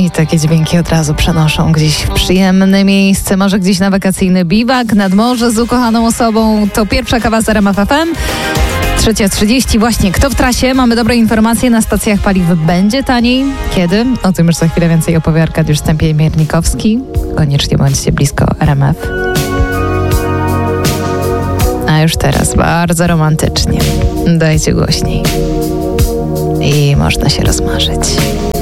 I takie dźwięki od razu przenoszą gdzieś w przyjemne miejsce, może gdzieś na wakacyjny biwak, nad morze z ukochaną osobą. To pierwsza kawa z RMF FM. 3:30. Właśnie, kto w trasie? Mamy dobre informacje, na stacjach paliw będzie taniej. Kiedy? O tym już za chwilę więcej opowie Arkadiusz Stępień-Miernikowski. Koniecznie bądźcie blisko RMF. A już teraz bardzo romantycznie. Dajcie głośniej. I można się rozmarzyć.